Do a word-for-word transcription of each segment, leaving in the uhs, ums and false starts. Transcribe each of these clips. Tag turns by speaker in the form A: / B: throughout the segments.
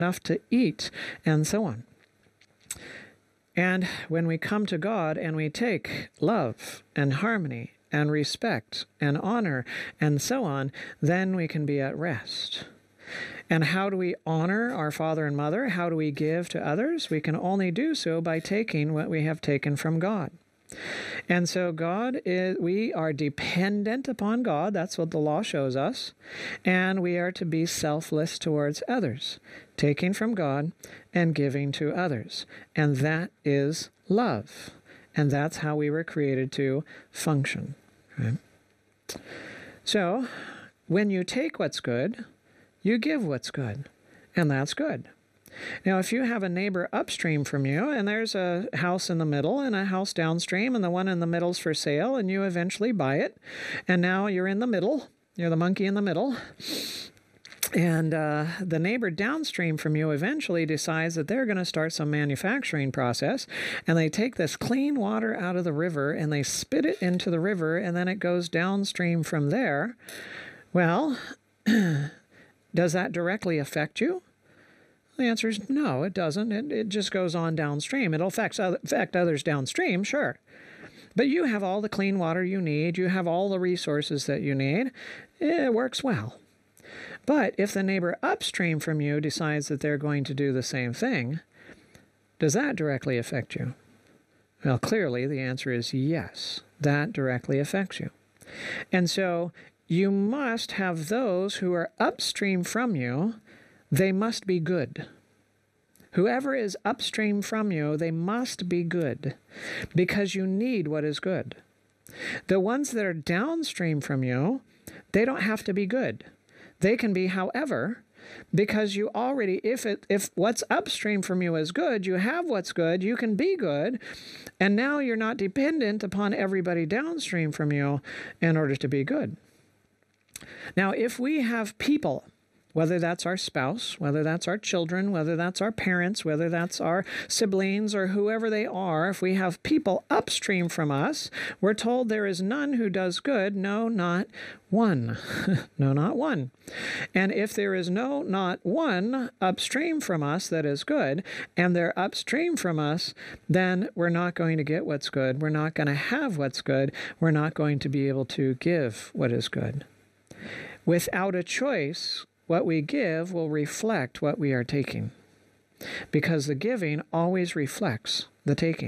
A: enough to eat, and so on. And when we come to God and we take love and harmony and respect and honor and so on, then we can be at rest. And how do we honor our father and mother? How do we give to others? We can only do so by taking what we have taken from God. And so God is, we are dependent upon God. That's what the law shows us. And we are to be selfless towards others, taking from God and giving to others. And that is love. And that's how we were created to function. Right? So when you take what's good, you give what's good. And that's good. Now, if you have a neighbor upstream from you, and there's a house in the middle and a house downstream, and the one in the middle's for sale, and you eventually buy it, and now you're in the middle, you're the monkey in the middle, and uh, the neighbor downstream from you eventually decides that they're going to start some manufacturing process, and they take this clean water out of the river, and they spit it into the river, and then it goes downstream from there. Well, does that directly affect you? The answer is no, it doesn't. It, it just goes on downstream. It'll affect, affect others downstream, sure. But you have all the clean water you need. You have all the resources that you need. It works well. But if the neighbor upstream from you decides that they're going to do the same thing, does that directly affect you? Well, clearly the answer is yes. That directly affects you. And so you must have those who are upstream from you. They must be good. Whoever is upstream from you, they must be good, because you need what is good. The ones that are downstream from you, they don't have to be good. They can be however, because you already, if it, if what's upstream from you is good, you have what's good, you can be good, and now you're not dependent upon everybody downstream from you in order to be good. Now, if we have people, whether that's our spouse, whether that's our children, whether that's our parents, whether that's our siblings or whoever they are, if we have people upstream from us, we're told there is none who does good, no, not one. No, not one. And if there is no, not one upstream from us that is good, and they're upstream from us, then we're not going to get what's good. We're not going to have what's good. We're not going to be able to give what is good. Without a choice, what we give will reflect what we are taking, because the giving always reflects the taking.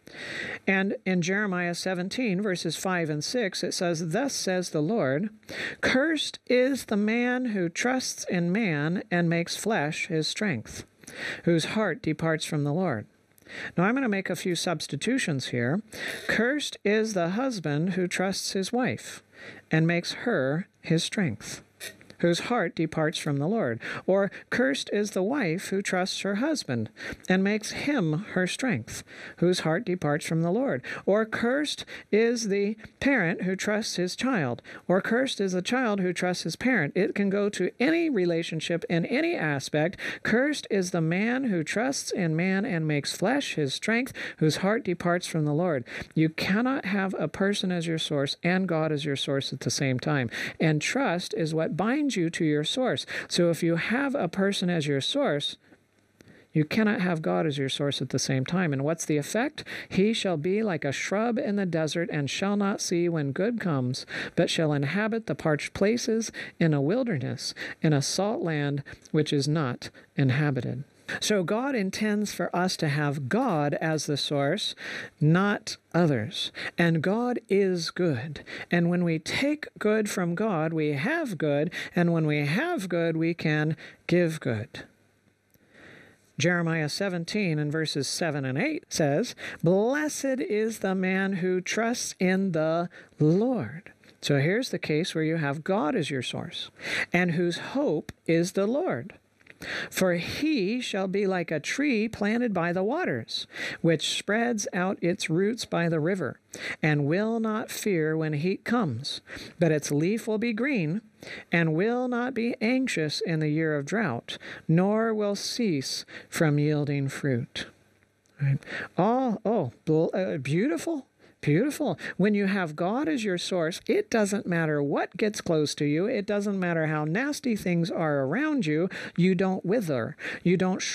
A: And in Jeremiah seventeen, verses five and six, it says, "Thus says the Lord, cursed is the man who trusts in man and makes flesh his strength, whose heart departs from the Lord." Now I'm going to make a few substitutions here. Cursed is the husband who trusts his wife and makes her his strength, whose heart departs from the Lord. Or, cursed is the wife who trusts her husband and makes him her strength, whose heart departs from the Lord. Or, cursed is the parent who trusts his child. Or, cursed is the child who trusts his parent. It can go to any relationship in any aspect. Cursed is the man who trusts in man and makes flesh his strength, whose heart departs from the Lord. You cannot have a person as your source and God as your source at the same time. And trust is what binds you to your source. So if you have a person as your source, you cannot have God as your source at the same time. And what's the effect? He shall be like a shrub in the desert and shall not see when good comes, but shall inhabit the parched places in a wilderness, in a salt land which is not inhabited. So God intends for us to have God as the source, not others. And God is good. And when we take good from God, we have good. And when we have good, we can give good. Jeremiah seventeen and verses seven and eight says, "Blessed is the man who trusts in the Lord." So here's the case where you have God as your source, and whose hope is the Lord. "For he shall be like a tree planted by the waters, which spreads out its roots by the river, and will not fear when heat comes, but its leaf will be green, and will not be anxious in the year of drought, nor will cease from yielding fruit." Right. Oh, oh, beautiful. Beautiful. When you have God as your source, it doesn't matter what gets close to you. It doesn't matter how nasty things are around you. You don't wither. You don't